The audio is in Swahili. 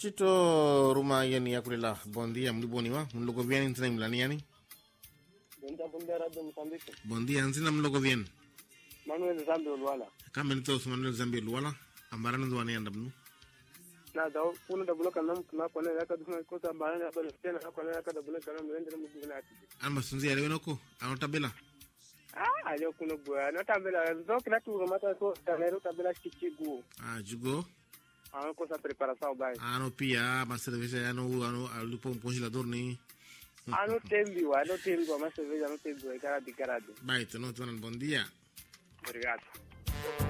Chito Ruma yani yakulela bondia mliboni wa mlogo bien ntina mlani yani. Bondia radio Mozambique. Bondia ntina mlogo bien. Manuel Zambia Luala. Kama nito Manuel Zambia Luala ambarana ndo wani andabnu. Na da kuna da bloka nam kuna kone yaka duna ko ta barana ba tena kone yaka da bloka nam ndere mu duna ati. Amba sunzi ya leo ko anotabela. Ayo kuna bwa na tabela ndo kila tu mata ko tanero tabela kichigu. Jugo. Ko sa preparação bai. Ano pia ma cerveja ano alupo um congelador ni. Ano tembi ma cerveja no tembi cara de. Bai, tu não bom dia. Obrigado.